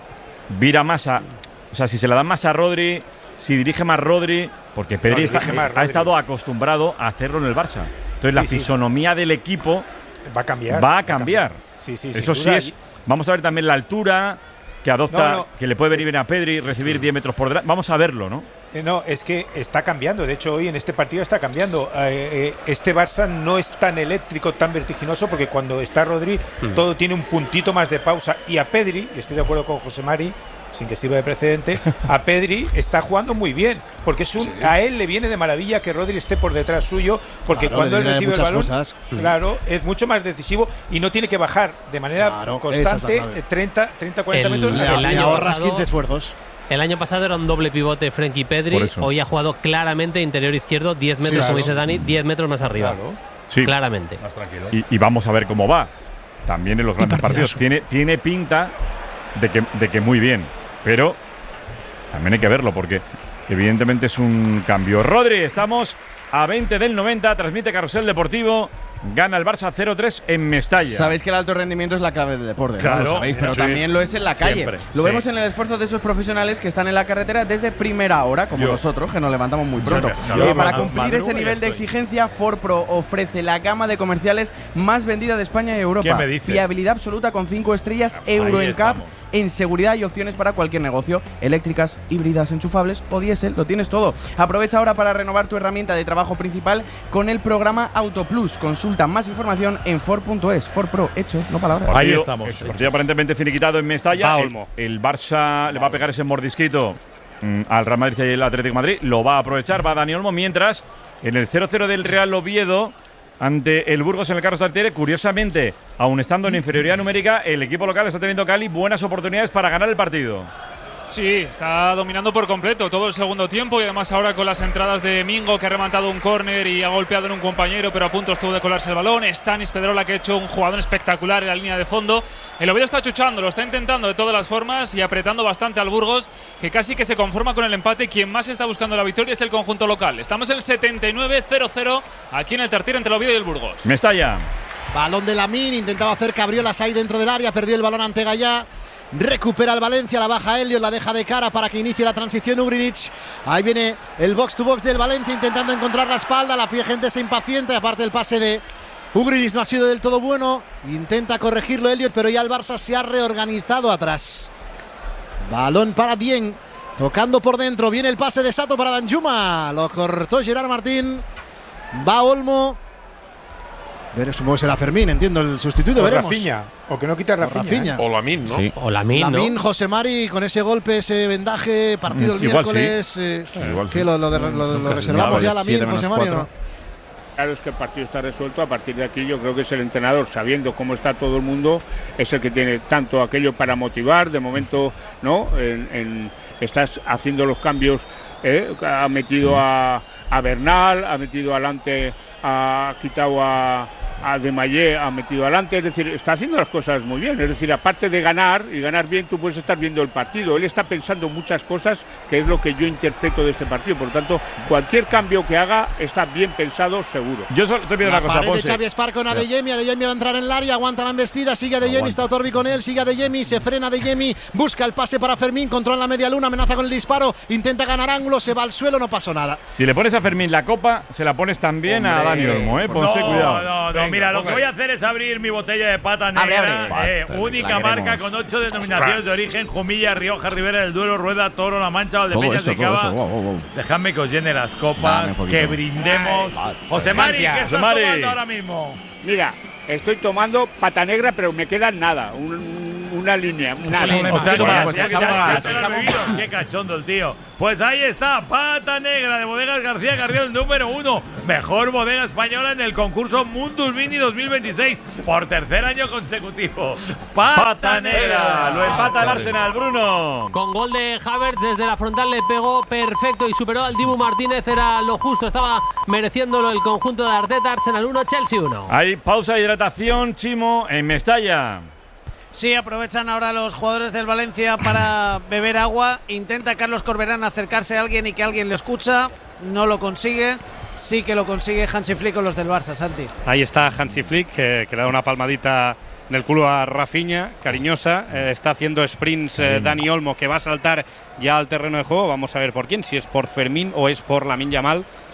vira más a. O sea, si se la dan más a Rodri, si dirige más Rodri, porque Pedri No, está- dirige más ha Rodri. estado acostumbrado a hacerlo en el Barça. Entonces Sí, la sí. fisonomía del equipo Va a cambiar. va a cambiar. Sí, sí, Eso sin sí duda. es. Vamos a ver también la altura que adopta, No, no, que le puede venir bien a Pedri, recibir diez metros por delante. Vamos a verlo, ¿no? Eh, No, es que está cambiando. De hecho, hoy en este partido está cambiando. Eh, eh, este Barça no es tan eléctrico, tan vertiginoso, porque cuando está Rodri, Mm. todo tiene un puntito más de pausa. Y a Pedri, y estoy de acuerdo con José Mari, sin que sirva de precedente, a Pedri está jugando muy bien. Porque es un, a él le viene de maravilla que Rodri esté por detrás suyo, porque Claro, cuando le él viene de recibe el muchas balón, cosas. claro, es mucho más decisivo y no tiene que bajar de manera Claro, constante esa es la clave. eh, treinta, treinta, cuarenta El- metros. el a- año ahorras pasado- quince esfuerzos. El año pasado era un doble pivote Frenkie Pedri. Por eso. Hoy ha jugado claramente interior izquierdo, diez metros, claro. como dice Dani, diez metros más arriba. Sí. Claramente. Más tranquilo. Y, y vamos a ver cómo va. También en los grandes partidos. partidazo. Tiene, tiene pinta de que, de que muy bien. Pero también hay que verlo porque evidentemente es un cambio. Rodri, estamos a veinte del noventa. Transmite Carrusel Deportivo. Gana el Barça cero tres en Mestalla. Sabéis que el alto rendimiento es la clave del deporte, ¿no? Claro, Lo sabéis, pero sí. también lo es en la calle. Siempre, Lo sí. vemos en el esfuerzo de esos profesionales que están en la carretera desde primera hora, como Yo. nosotros, que nos levantamos muy pronto. Siempre, Eh, claro. para Ma- cumplir madrugo ese y nivel de estoy. exigencia, Ford Pro ofrece la gama de comerciales más vendida de España y Europa. ¿Qué me dices? Fiabilidad absoluta con cinco estrellas, Ahí Euro en Cap, estamos. en seguridad y opciones para cualquier negocio. Eléctricas, híbridas, enchufables o diésel, lo tienes todo. Aprovecha ahora para renovar tu herramienta de trabajo principal con el programa Auto Plus. Consulta más información en Ford punto es. Ford Pro, hechos, no palabras. Ahí Ahí estamos. estamos. El partido aparentemente finiquitado en Mestalla. Va El, Olmo. el Barça le va a pegar ese mordisquito mm, al Real Madrid y el Atlético de Madrid. Lo va a aprovechar, va Dani Olmo. Mientras, en el cero cero del Real Oviedo, ante el Burgos en el Carlos Tartiere, curiosamente, aun estando en inferioridad numérica, el equipo local está teniendo Cali buenas oportunidades para ganar el partido. Sí, está dominando por completo todo el segundo tiempo y además ahora con las entradas de Mingo que ha rematado un córner y ha golpeado en un compañero pero a punto estuvo de colarse el balón. Stanis Pedrola que ha hecho un jugador espectacular en la línea de fondo. El Oviedo está chuchando, lo está intentando de todas las formas y apretando bastante al Burgos que casi que se conforma con el empate. Quien más está buscando la victoria es el conjunto local. Estamos en el setenta y nueve cero cero aquí en el Tartiere entre el Oviedo y el Burgos. Mestalla. Balón de Lamine, intentaba hacer cabriolas ahí dentro del área, perdió el balón ante Gallá. Recupera el Valencia, la baja Elliot, la deja de cara para que inicie la transición Ugrinic. Ahí viene el box to box del Valencia intentando encontrar la espalda, la gente se impaciente, aparte el pase de Ugrinic no ha sido del todo bueno. Intenta corregirlo Elliot, pero ya el Barça se ha reorganizado atrás. Balón para Dieng, tocando por dentro, viene el pase de Sato para Danjuma, lo cortó Gerard Martín. Va Olmo. Veré, supongo que será Fermín, entiendo el sustituto, O veremos. Rafinha, o que no quita Rafinha. Rafinha. O Lamine, ¿no? Sí. O Lamine, ¿no? Lamine, José Mari, con ese golpe, ese vendaje, partido el Mm, igual miércoles. sí. eh, Igual que sí. lo, lo de- lo- lo Nunca se reservamos sabe. ya a Lamine, Siete José menos Mari, ¿o cuatro. ¿no? Claro, es que el partido está resuelto. A partir de aquí yo creo que es el entrenador, sabiendo cómo está todo el mundo, es el que tiene tanto aquello para motivar. De momento, ¿no? En, en- estás haciendo los cambios. ¿eh? Ha metido a, a Bernal, ha metido adelante, ha quitado a, a De Mayé, ha metido adelante. Es decir, está haciendo las cosas muy bien. Es decir, aparte de ganar y ganar bien, tú puedes estar viendo el partido. Él está pensando muchas cosas, que es lo que yo interpreto de este partido. Por lo tanto, cualquier cambio que haga está bien pensado, seguro. Yo solo estoy viendo La una cosa, pared de Ponce. Xavi Espar con Adeyemi, Adeyemi va a entrar en el área, aguanta la embestida, sigue Adeyemi, está Otorbi con él, sigue Adeyemi, se frena Adeyemi, busca el pase para Fermín, controla la media luna, amenaza con el disparo, intenta ganar ángulo, se va al suelo, no pasó nada. Si le pones a Fermín la copa, se la pones también a Dani Olmo, ¿eh? Ponce, no, cuidado. no, no, Venga, mira, lo que ponga. voy a hacer es abrir mi botella de pata Abre, negra. abre. eh, Pata, única la marca queremos. con ocho denominaciones de origen: Jumilla, Rioja, Ribera del Duero, Rueda, Toro, La Mancha, Todo Valdepeñas eso, de todo Cava. eso. Wow, wow, wow. Dejadme que os llene las Dame copas, un poquito. que brindemos. José Mari, ¿qué José estás Mari. tomando ahora mismo? Mira, estoy tomando pata negra, pero me queda nada, un- una línea. Nada. O sea, Toma, ya- pues, ya- echamos ya- más, ya te lo has bebido. Qué cachondo el tío. Pues ahí está, Pata Negra de Bodegas García Carrión, número uno. Mejor bodega española en el concurso Mundus Vini dos mil veintiséis por tercer año consecutivo. Pata, Pata negra, lo empata el Arsenal, Bruno. Con gol de Havertz desde la frontal le pegó perfecto y superó al Dibu Martínez, era lo justo, estaba mereciéndolo el conjunto de Arteta. Arsenal uno, Chelsea uno. Hay pausa de hidratación, Chimo, en Mestalla. Sí, aprovechan ahora los jugadores del Valencia para beber agua. Intenta Carlos Corberán acercarse a alguien y que alguien le escucha. No lo consigue. Sí que lo consigue Hansi Flick con los del Barça, Santi. Ahí está Hansi Flick, que, que le da una palmadita en el culo a Rafinha, cariñosa. Eh, está haciendo sprints eh, Dani Olmo, que va a saltar ya al terreno de juego. Vamos a ver por quién, si es por Fermín o es por Lamine Yamal.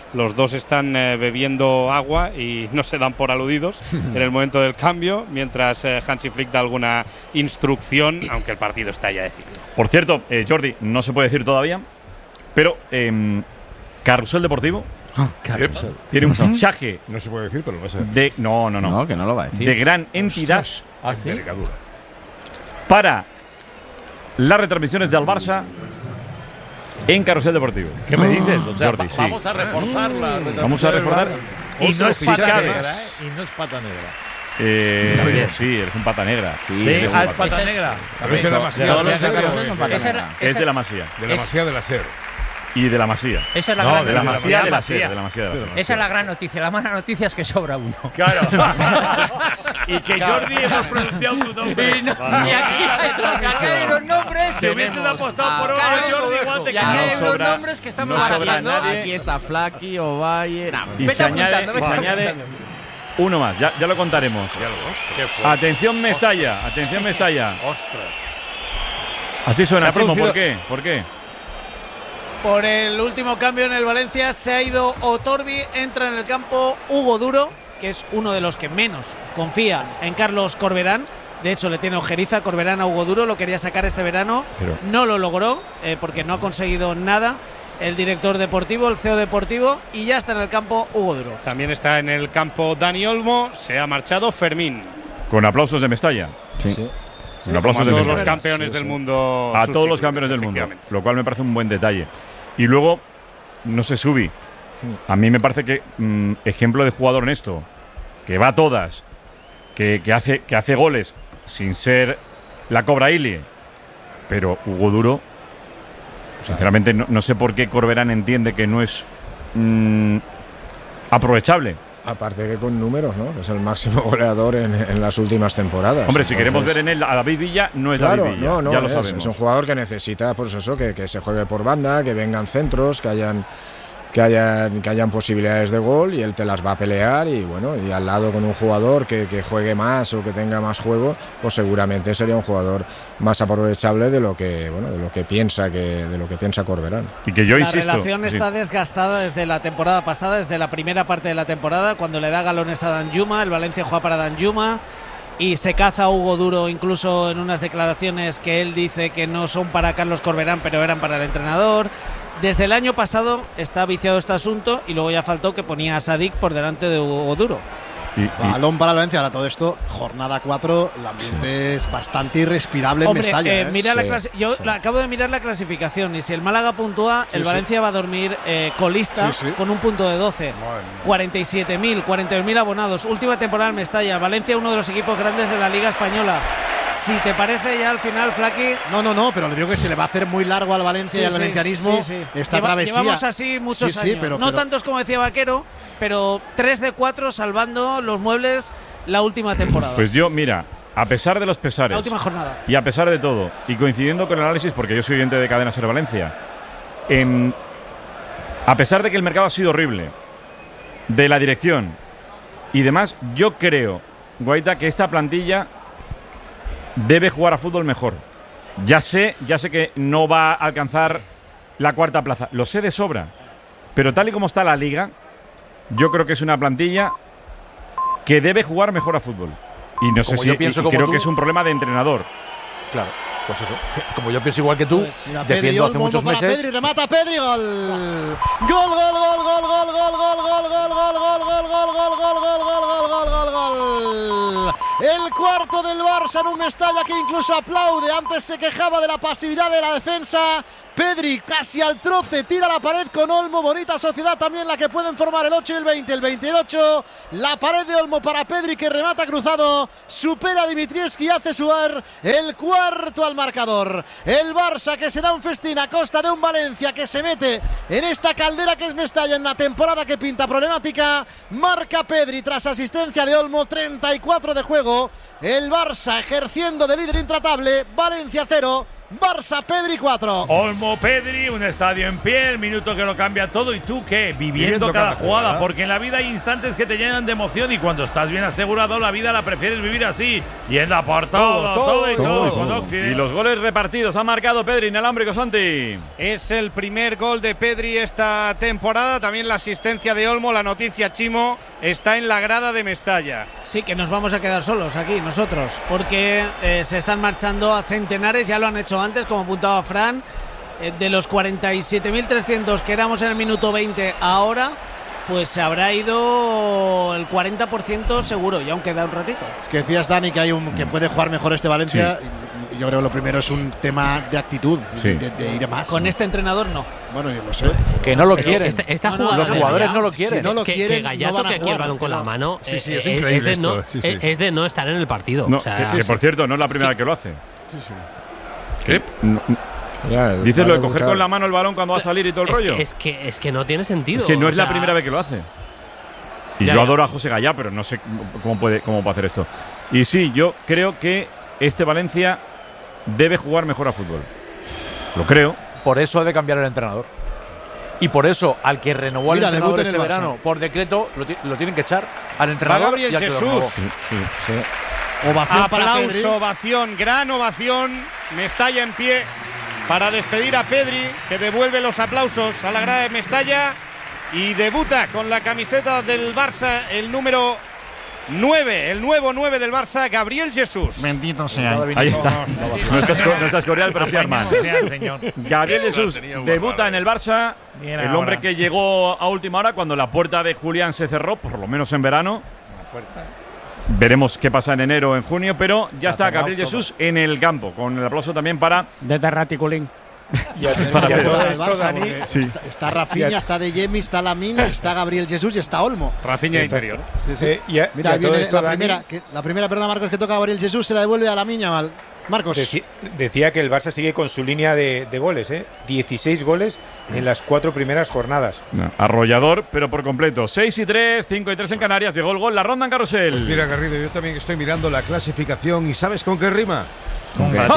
Los dos están eh, bebiendo agua y no se dan por aludidos en el momento del cambio, mientras eh, Hansi Flick da alguna instrucción, aunque el partido está ya decidido. Por cierto, eh, Jordi, no se puede decir todavía, pero eh, Carrusel Deportivo Ah, Carrusel. tiene un fichaje. No se puede decir, pero lo vas a decir. De, no, no, no. No, que no lo va a decir. De gran entidad. ¿Ah, sí? Envergadura. Para las retransmisiones del Barça en Carrusel Deportivo. ¿Qué me dices? O sea, Jordi, sí. vamos a reforzar la Vamos a reforzar. Y no es pata fichaje. negra, ¿eh? Y no es pata negra. Eh, sí, eres un pata negra. Sí, sí, ah, es pata negra. Es de la Masía. Todos los Es son pata negra. Es de la Masía. De la Masía de la Ser. Y de la Masía. Esa es la no, gran de la noticia. Masía de la Ser. De la Masía de la Ser. Esa es la gran noticia. La mala noticia es que sobra uno. Claro. Y que Jordi hemos pronunciado tu nombre. Y, no, y aquí hay los nombres. Si hubieses apostado por uno, Jordi, igual te Y aquí hay no unos sobra, nombres que estamos no sobra barajando. nadie. Aquí está Flaky, Ovalle. Nah, Y se añade, se añade uno más. Ya, ya lo contaremos. Atención Mestalla. Atención Mestalla. Ostras. Así suena, Se ha Chimo. producido- ¿Por qué? ¿Por qué? Por el último cambio en el Valencia se ha ido Otorbi, entra en el campo Hugo Duro, que es uno de los que menos confía en Carlos Corberán. De hecho, le tiene ojeriza Corberán a Hugo Duro, lo quería sacar este verano, Pero- no lo logró eh, porque no ha conseguido nada el director deportivo, el C E O deportivo, y ya está en el campo Hugo Duro. También está en el campo Dani Olmo, se ha marchado Fermín. Con aplausos de Mestalla. Sí. Con aplausos Como a de todos Mestalla. los campeones del mundo. A todos los sustitutos, campeones del mundo. efectivamente. Lo cual me parece un buen detalle. Y luego, no sé, Subi. A mí me parece que mm, ejemplo de jugador honesto, que va a todas, que, que, hace, que hace goles sin ser la Cobra Ilie. Pero Hugo Duro, sinceramente, no, no sé por qué Corberán entiende que no es mm, aprovechable. Aparte que con números, ¿no? Que es el máximo goleador en, en las últimas temporadas. Hombre, si Entonces, queremos ver en él a David Villa, no es claro, David Villa. no, no, ya lo es, sabemos. es un jugador que necesita, pues eso, que, que se juegue por banda, que vengan centros, que hayan, que hayan, que hayan posibilidades de gol y él te las va a pelear y bueno, y al lado con un jugador que, que juegue más o que tenga más juego, pues seguramente sería un jugador más aprovechable de lo que, bueno, de lo que piensa que, de lo que piensa Corberán. Y que yo la insisto. relación sí. está desgastada desde la temporada pasada, desde la primera parte de la temporada, cuando le da galones a Danjuma, el Valencia juega para Danjuma y se caza a Hugo Duro incluso en unas declaraciones que él dice que no son para Carlos Corberán, pero eran para el entrenador. Desde el año pasado está viciado este asunto y luego ya faltó que ponía a Sadik por delante de Hugo Duro. Y, y, Balón para el Valencia. Ahora todo esto, jornada cuatro, el ambiente es bastante irrespirable en Hombre, Mestalla. eh, ¿eh? mira la Sí, clasi- yo sí. la- acabo de mirar la clasificación y si el Málaga puntúa, Sí, el sí. Valencia va a dormir eh, colista Sí, sí. con un punto de doce. cuarenta y siete mil, cuarenta y un mil abonados. Última temporada en Mestalla. El Valencia, uno de los equipos grandes de la Liga Española. Si te parece ya al final, Flaky. No, no, no, pero le digo que se le va a hacer muy largo al Valencia Sí, y al sí, valencianismo sí, sí. esta Lleva- travesía. Llevamos así muchos Sí, sí, años. pero- no pero- tantos como decía Vaquero, pero tres de cuatro salvando los muebles la última temporada. Pues yo, mira, a pesar de los pesares. La última jornada. Y a pesar de todo, y coincidiendo con el análisis, porque yo soy oyente de Cadena Ser Valencia, em, a pesar de que el mercado ha sido horrible, de la dirección y demás, yo creo, Guaita, que esta plantilla debe jugar a fútbol mejor. Ya sé, ya sé que no va a alcanzar la cuarta plaza, lo sé de sobra, pero tal y como está la liga, yo creo que es una plantilla que debe jugar mejor a fútbol. Y no sé Como si yo pienso y como creo tú. que es un problema de entrenador. Claro, pues eso. Como yo pienso igual que tú, Mira, Pedri, defiendo hace Olmo, muchos Olmo para meses. Pedri, remata Pedri, gol. Gol, gol, gol, gol, gol, gol, gol, gol, gol, gol, gol, gol, gol, gol, gol, gol, gol, gol, gol, gol. El cuarto del Barça en un Mestalla que incluso aplaude. Antes se quejaba de la pasividad de la defensa. Pedri casi al trote, tira la pared con Olmo. Bonita sociedad también la que pueden formar el ocho y el veinte. El veintiocho, la pared de Olmo para Pedri que remata cruzado. Supera a Dimitrievski y hace suar el cuarto al marcador. El Barça que se da un festín a costa de un Valencia que se mete en esta caldera que es Mestalla en una temporada que pinta problemática. Marca Pedri tras asistencia de Olmo, treinta y cuatro de juego. El Barça ejerciendo de líder intratable. Valencia cero, Barça, Pedri cuatro. Olmo, Pedri, un estadio en pie, el minuto que lo cambia todo. ¿Y tú qué? Viviendo, Viviendo cada, cada jugada, jugada, porque en la vida hay instantes que te llenan de emoción y cuando estás bien asegurado, la vida la prefieres vivir así, yendo a por todo, todo, todo, todo y todo. todo, todo. Y los goles repartidos, ha marcado Pedri, inalámbrico, Santi. Es el primer gol de Pedri esta temporada, también la asistencia de Olmo, la noticia, Chimo, está en la grada de Mestalla. Sí, que nos vamos a quedar solos aquí nosotros, porque eh, se están marchando a centenares, ya lo han hecho antes, como apuntaba Fran, eh, de los cuarenta y siete mil trescientos que éramos en el minuto veinte ahora, pues se habrá ido el cuarenta por ciento seguro, y aún queda un ratito. Es que decías, Dani, que hay un que puede jugar mejor este Valencia. Sí. Yo creo que lo primero es un tema de actitud, sí. de, de ir a más. Con este entrenador no. Bueno, yo lo sé. Que no lo quieren. Este, esta no, no, los jugadores no lo quieren. Si no lo que, quieren, que Gallardo, no que aquí el balón con la mano, sí, sí, eh, es increíble es, de no, esto. Sí, sí. es de no estar en el partido. No, o sea, que, que, por cierto, no es la primera vez que lo hace. Sí, sí. ¿Qué? No, ya, dices lo de coger con la mano el balón cuando va a salir y todo el es rollo. Que, es, que, es que no tiene sentido. Es que no es o sea, la primera vez que lo hace. Y ya, yo ya. adoro a José Gallá, pero no sé cómo puede, cómo puede hacer esto. Y sí, yo creo que este Valencia debe jugar mejor a fútbol. Lo creo. Por eso ha de cambiar el entrenador. Y por eso, al que renovó al entrenador este verano, por decreto, lo, lo tienen que echar al entrenador. Gabriel y al Jesús. Que lo sí, sí, sí. Ovación para Pedri. Ovación, gran ovación. Mestalla en pie para despedir a Pedri, que devuelve los aplausos a la grada de Mestalla y debuta con la camiseta del Barça, el número nueve, el nuevo nueve del Barça, Gabriel Jesús. Bendito sea. Ahí está. No estás, no estás Coreal, pero sí Armand. Gabriel Jesús debuta en el Barça. El hombre que llegó a última hora cuando la puerta de Julián se cerró, por lo menos en verano. Veremos qué pasa en enero o en junio, pero ya está Gabriel Jesús en el campo. Con el aplauso también para de Terraticulín. Ya, ya, ya todo esto, Barça, Dani, sí. Está, está Rafinha, está De Jemi, está Lamine, está Gabriel Jesús y está Olmo. Rafinha interior. Sí, sí. Eh, ya, Mira, ya viene todo esto, la, Dani, primera, que, la primera, perdona, Marcos, que toca a Gabriel Jesús, se la devuelve a Lamine mal. Marcos. Deci decía que el Barça sigue con su línea de, de goles, ¿eh? dieciséis goles en las cuatro primeras jornadas. No, arrollador, pero por completo. seis y tres, cinco y tres en Canarias. Llegó el gol, la ronda en Carrusel. Pues mira, Garrido, yo también estoy mirando la clasificación y ¿sabes con qué rima? Con qué.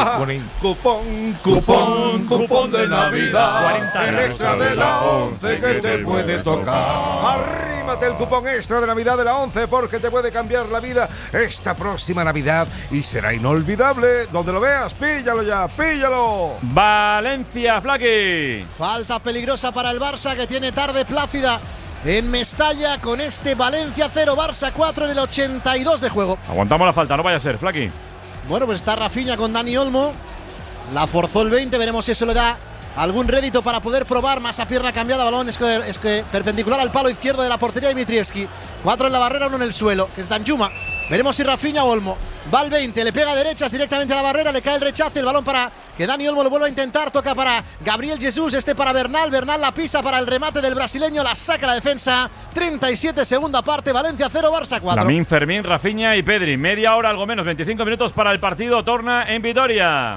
Cupón, cupón, cupón de Navidad. El extra de la once que te puede tocar. Arrímate el cupón extra de Navidad de la once porque te puede cambiar la vida esta próxima Navidad y será inolvidable. Donde lo veas, píllalo ya, píllalo. Valencia, Flaqui. Falta peligrosa para el Barça, que tiene tarde plácida en Mestalla con este Valencia cero, Barça cuatro en el ochenta y dos de juego. Aguantamos la falta, no vaya a ser, Flaqui. Bueno, pues está Rafinha con Dani Olmo. La forzó el veinte, veremos si eso le da algún rédito para poder probar más a pierna cambiada. Balón es que, es que perpendicular al palo izquierdo de la portería de Dimitrievski. Cuatro en la barrera, uno en el suelo, que es Danjuma. Veremos si Rafinha o Olmo. Va al veinte, le pega a derechas directamente a la barrera, le cae el rechazo, el balón para que Dani Olmo lo vuelva a intentar, toca para Gabriel Jesús, este para Bernal, Bernal la pisa para el remate del brasileño, la saca la defensa, treinta y siete segunda parte, Valencia cero, Barça cuatro. Lamine, Fermín, Rafinha y Pedri, media hora algo menos, veinticinco minutos para el partido, torna en Vitoria.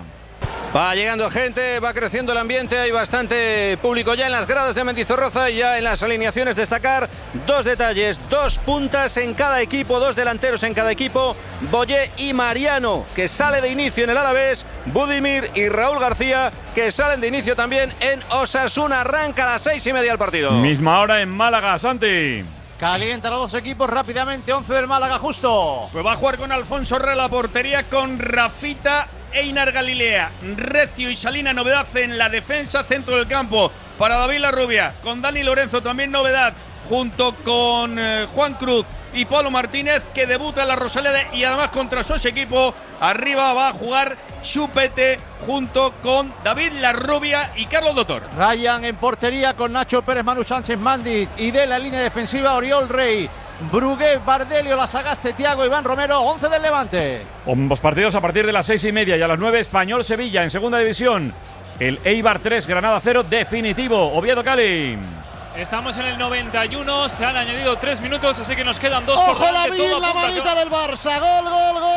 Va llegando gente, va creciendo el ambiente, hay bastante público ya en las gradas de Mendizorroza y ya en las alineaciones destacar dos detalles, dos puntas en cada equipo, dos delanteros en cada equipo, Boyé y Mariano, que sale de inicio en el Alavés, Budimir y Raúl García, que salen de inicio también en Osasuna. Arranca a las seis y media el partido. Misma hora en Málaga, Santi. Calientan los dos equipos rápidamente, once del Málaga justo. Pues va a jugar con Alfonso Herrera la portería, con Rafita, Einar Galilea, Recio y Salina, novedad en la defensa, centro del campo para David Larrubia, con Dani Lorenzo también novedad, junto con eh, Juan Cruz y Pablo Martínez, que debuta en la Rosaleda y además contra su equipo. Arriba va a jugar Chupete junto con David Larrubia y Carlos Doctor. Ryan en portería con Nacho Pérez, Manu Sánchez, Mandit, y de la línea defensiva Oriol Rey, Brugué, Bardelio, La Sagaste, Thiago, Iván Romero, once del Levante. Ambos partidos a partir de las seis y media y a las nueve, Español-Sevilla en segunda división. El Eibar tres, Granada cero, definitivo. Oviedo Cali. Estamos en el noventa y uno, se han añadido tres minutos, así que nos quedan dos. ¡Ojo por la delante, la manita del Barça! ¡Gol, gol, gol!